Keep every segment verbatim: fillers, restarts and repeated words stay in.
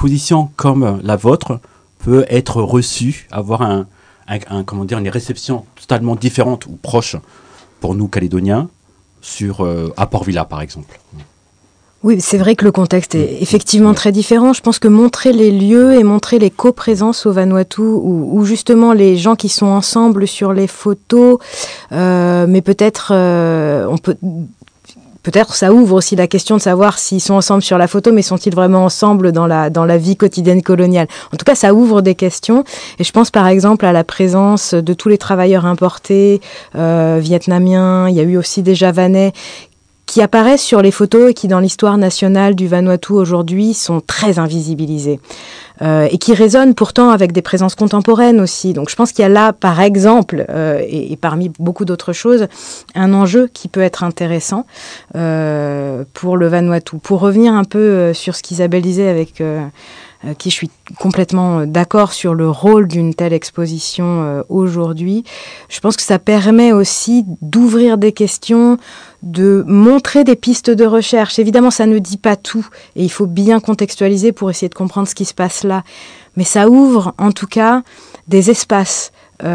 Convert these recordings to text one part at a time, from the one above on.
exposition comme la vôtre peut être reçue, avoir un, un, un, comment dire, une réception totalement différente ou proche pour nous, Calédoniens, sur, euh, à Port-Vila, par exemple. Oui, c'est vrai que le contexte est effectivement très différent. Je pense que montrer les lieux et montrer les coprésences au Vanuatu, où, où justement les gens qui sont ensemble sur les photos, euh, mais peut-être euh, on peut... Peut-être ça ouvre aussi la question de savoir s'ils sont ensemble sur la photo, mais sont-ils vraiment ensemble dans la, dans la vie quotidienne coloniale? En tout cas, ça ouvre des questions. Et je pense par exemple à la présence de tous les travailleurs importés, euh, vietnamiens, il y a eu aussi des Javanais, qui apparaissent sur les photos et qui, dans l'histoire nationale du Vanuatu aujourd'hui, sont très invisibilisés. Euh, et qui résonnent pourtant avec des présences contemporaines aussi. Donc je pense qu'il y a là, par exemple, euh, et, et parmi beaucoup d'autres choses, un enjeu qui peut être intéressant euh, pour le Vanuatu. Pour revenir un peu euh, sur ce qu'Isabelle disait avec... Euh, qui je suis complètement d'accord sur le rôle d'une telle exposition euh, aujourd'hui. Je pense que ça permet aussi d'ouvrir des questions, de montrer des pistes de recherche. Évidemment, ça ne dit pas tout et il faut bien contextualiser pour essayer de comprendre ce qui se passe là. Mais ça ouvre en tout cas des espaces,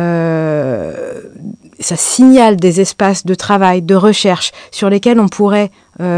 euh, ça signale des espaces de travail, de recherche sur lesquels on pourrait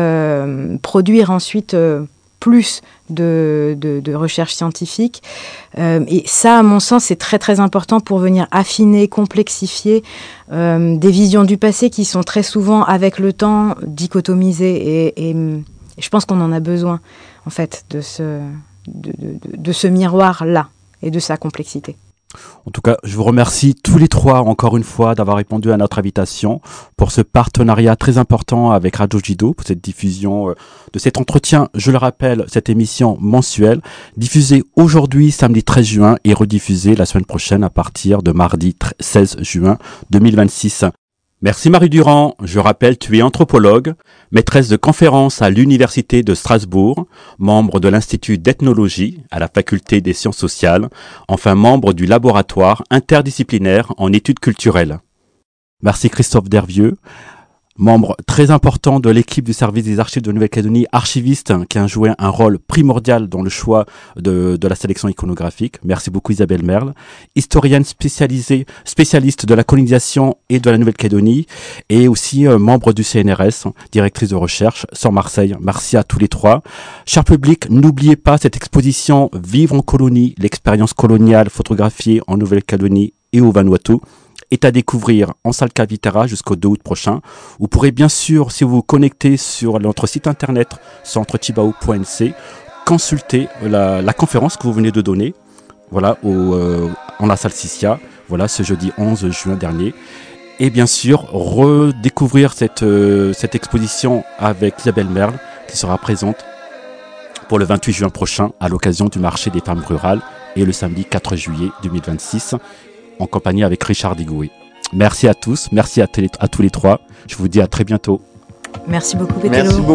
euh, produire ensuite euh, plus de, de, de recherche scientifique. Euh, et ça, à mon sens, c'est très très important pour venir affiner, complexifier euh, des visions du passé qui sont très souvent, avec le temps, dichotomisées. Et, et, et je pense qu'on en a besoin, en fait, de ce, de, de, de ce miroir-là et de sa complexité. En tout cas, je vous remercie tous les trois encore une fois d'avoir répondu à notre invitation pour ce partenariat très important avec Radio Jido, pour cette diffusion euh, de cet entretien, je le rappelle, cette émission mensuelle, diffusée aujourd'hui, samedi treize juin, et rediffusée la semaine prochaine à partir de mardi seize juin deux mille vingt-six. Merci Marie Durand. Je rappelle, tu es anthropologue, maîtresse de conférences à l'Université de Strasbourg, membre de l'Institut d'ethnologie à la Faculté des sciences sociales, enfin membre du laboratoire interdisciplinaire en études culturelles. Merci Christophe Dervieux, membre très important de l'équipe du service des archives de Nouvelle-Calédonie, archiviste qui a joué un rôle primordial dans le choix de, de la sélection iconographique. Merci beaucoup Isabelle Merle, historienne spécialisée, spécialiste de la colonisation et de la Nouvelle-Calédonie, et aussi euh, membre du C N R S, directrice de recherche sur Marseille. Merci à tous les trois. Cher public, n'oubliez pas cette exposition Vivre en colonie, l'expérience coloniale photographiée en Nouvelle-Calédonie et au Vanuatu, est à découvrir en salle Cavitera jusqu'au deux août prochain. Vous pourrez bien sûr, si vous vous connectez sur notre site internet centre tibao point n c, consulter la, la conférence que vous venez de donner, voilà, au, euh, en la salle Sissia, voilà, ce jeudi onze juin dernier. Et bien sûr, redécouvrir cette, euh, cette exposition avec Isabelle Merle, qui sera présente pour le vingt-huit juin prochain à l'occasion du marché des femmes rurales et le samedi quatre juillet deux mille vingt-six. En compagnie avec Richard Digoué. Merci à tous, merci à, télé, à tous les trois. Je vous dis à très bientôt. Merci beaucoup, Pételo. Merci beaucoup.